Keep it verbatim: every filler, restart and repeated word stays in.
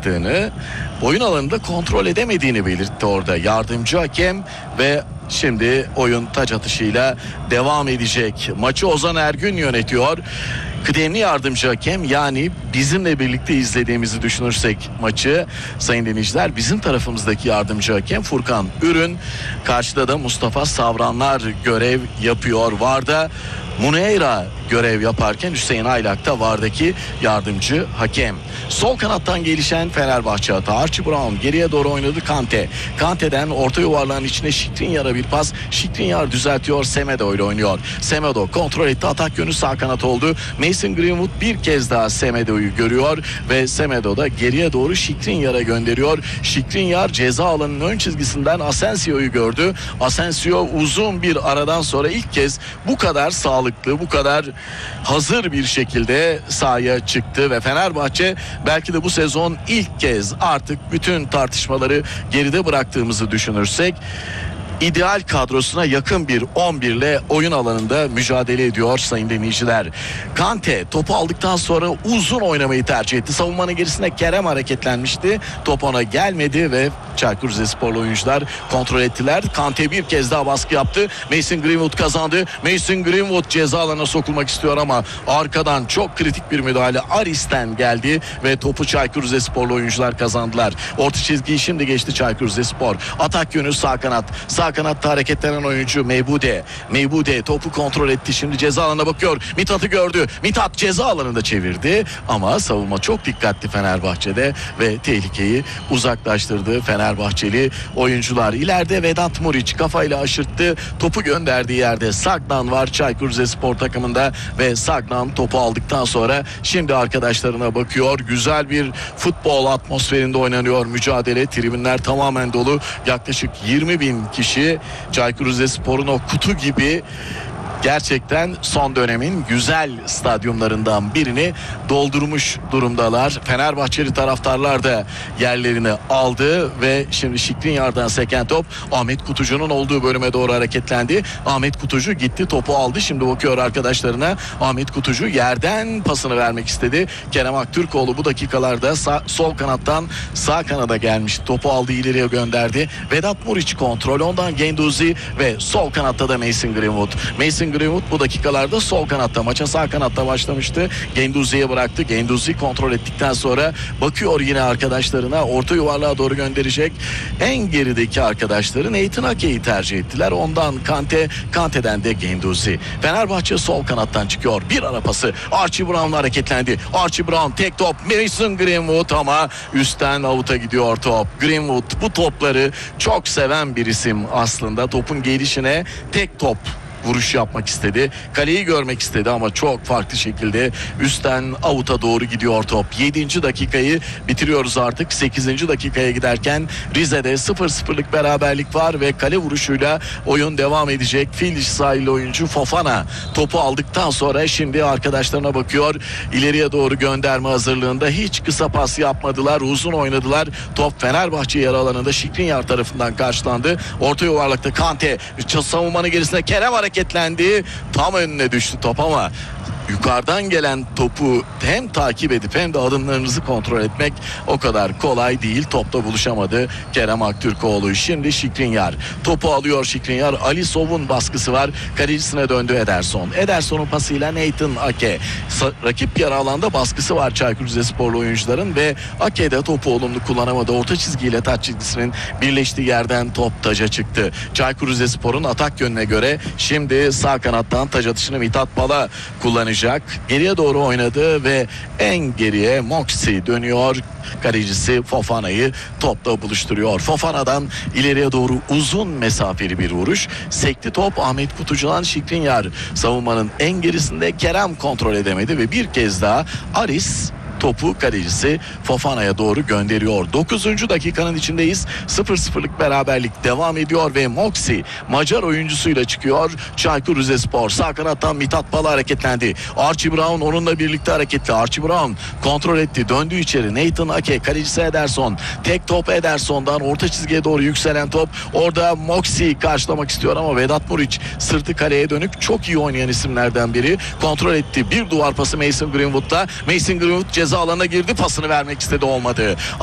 çıktığını, oyun alanında kontrol edemediğini belirtti orada yardımcı hakem ve şimdi oyun taç atışıyla devam edecek. Maçı Ozan Ergün yönetiyor. Kıdemli yardımcı hakem, yani bizimle birlikte izlediğimizi düşünürsek maçı sayın dinleyiciler, bizim tarafımızdaki yardımcı hakem Furkan Ürün. Karşıda da Mustafa Savranlar görev yapıyor. Varda Muneyra görev yaparken Hüseyin Aylak da vardaki yardımcı hakem. Sol kanattan gelişen Fenerbahçe hata. Archie Brown geriye doğru oynadı. Kante. Kante'den orta yuvarlağın içine Skriniar'a bir pas. Skriniar düzeltiyor. Semedo ile oynuyor. Semedo kontrol etti. Atak yönü sağ kanat oldu. Mason Greenwood bir kez daha Semedo'yu görüyor ve Semedo da geriye doğru Skriniar'a gönderiyor. Skriniar ceza alanının ön çizgisinden Asensio'yu gördü. Asensio uzun bir aradan sonra ilk kez bu kadar sağlıklı, bu kadar hazır bir şekilde sahaya çıktı ve Fenerbahçe belki de bu sezon ilk kez artık bütün tartışmaları geride bıraktığımızı düşünürsek ideal kadrosuna yakın bir on bir ile oyun alanında mücadele ediyor sayın dinleyiciler. Kante topu aldıktan sonra uzun oynamayı tercih etti. Savunmanın gerisinde Kerem hareketlenmişti. Top ona gelmedi ve Çaykur Rizesporlu oyuncular kontrol ettiler. Kante bir kez daha baskı yaptı. Mason Greenwood kazandı. Mason Greenwood ceza alanına sokulmak istiyor ama arkadan çok kritik bir müdahale Aris'ten geldi ve topu Çaykur Rizesporlu oyuncular kazandılar. Orta çizgiyi şimdi geçti Çaykur Rizespor. Atak yönü sağ kanat. Sağ kanatta hareketlenen oyuncu Meybude. Meybude topu kontrol etti. Şimdi ceza alanına bakıyor. Mithat'ı gördü. Mithat ceza alanında çevirdi ama savunma çok dikkatli Fenerbahçe'de ve tehlikeyi uzaklaştırdı Fenerbahçeli oyuncular. İleride Vedat Muriç kafayla aşırttı. Topu gönderdiği yerde Sagnan var Çaykur Rizespor takımında ve Sagnan topu aldıktan sonra şimdi arkadaşlarına bakıyor. Güzel bir futbol atmosferinde oynanıyor mücadele. Tribünler tamamen dolu. Yaklaşık yirmi bin kişi Çaykur Rizespor'un o kutu gibi gerçekten son dönemin güzel stadyumlarından birini doldurmuş durumdalar. Fenerbahçeli taraftarlar da yerlerini aldı ve şimdi Skriniar'dan seken top Ahmet Kutucu'nun olduğu bölüme doğru hareketlendi. Ahmet Kutucu gitti, topu aldı. Şimdi bakıyor arkadaşlarına. Ahmet Kutucu yerden pasını vermek istedi. Kerem Aktürkoğlu bu dakikalarda sağ, sol kanattan sağ kanada gelmiş. Topu aldı, ileriye gönderdi. Vedat Muriç kontrol, ondan Genduzi ve sol kanatta da Mason Greenwood. Mason Greenwood bu dakikalarda sol kanatta, maça sağ kanatta başlamıştı. Genduzi'ye bıraktı. Genduzi kontrol ettikten sonra bakıyor yine arkadaşlarına, orta yuvarlığa doğru gönderecek. En gerideki arkadaşları Nathan Ake'yi tercih ettiler. Ondan Kante, Kante'den de Genduzi. Fenerbahçe sol kanattan çıkıyor. Bir ara pası. Archie Brown'la hareketlendi. Archie Brown tek top. Mason Greenwood ama üstten avuta gidiyor top. Greenwood bu topları çok seven bir isim aslında. Topun gelişine tek top vuruş yapmak istedi. Kaleyi görmek istedi ama çok farklı şekilde üstten avuta doğru gidiyor top. yedinci dakikayı bitiriyoruz artık. sekizinci dakikaya giderken Rize'de sıfır sıfırlık beraberlik var ve kale vuruşuyla oyun devam edecek. Fil dişi sahili oyuncu Fofana topu aldıktan sonra şimdi arkadaşlarına bakıyor. İleriye doğru gönderme hazırlığında, hiç kısa pas yapmadılar. Uzun oynadılar. Top Fenerbahçe yarı alanında Skriniar tarafından karşılandı. Orta yuvarlakta Kante savunmanın gerisinde Kerem hareket hareketlendi. Tam önüne düştü top ama yukarıdan gelen topu hem takip edip hem de adımlarınızı kontrol etmek o kadar kolay değil. Topla buluşamadı Kerem Aktürkoğlu. Şimdi Skriniar topu alıyor. Skriniar, Alisov'un baskısı var. Kalecisine döndü Ederson. Ederson'un pasıyla Nathan Ake. Sa- rakip yarı alanda baskısı var Çaykur Rizesporlu oyuncuların ve Ake de topu olumlu kullanamadı. Orta çizgiyle taç çizgisinin birleştiği yerden top taca çıktı. Çaykur Rizespor'un atak yönüne göre şimdi sağ kanattan taç atışını Mithat Bala kullanacak. Geriye doğru oynadı ve en geriye Moxie dönüyor. Kalecisi Fofana'yı topla buluşturuyor. Fofana'dan ileriye doğru uzun mesafeli bir vuruş. Sekti top Ahmet Kutucu'dan Skriniar. Savunmanın en gerisinde Kerem kontrol edemedi ve bir kez daha Aris topu kalecisi Fofana'ya doğru gönderiyor. dokuzuncu dakikanın içindeyiz. sıfır sıfırlık beraberlik devam ediyor ve Moxie Macar oyuncusuyla çıkıyor. Çaykur Rizespor sağ kanattan Mithat Bala hareketlendi. Archie Brown onunla birlikte hareketli. Archie Brown kontrol etti. Döndü içeri. Nathan Ake, kalecisi Ederson. Tek top Ederson'dan orta çizgiye doğru yükselen top. Orada Moxie karşılamak istiyor ama Vedat Muriç sırtı kaleye dönük, çok iyi oynayan isimlerden biri. Kontrol etti. Bir duvar pası Mason Greenwood'da. Mason Greenwood ceza alanına girdi. Pasını vermek istedi, olmadı.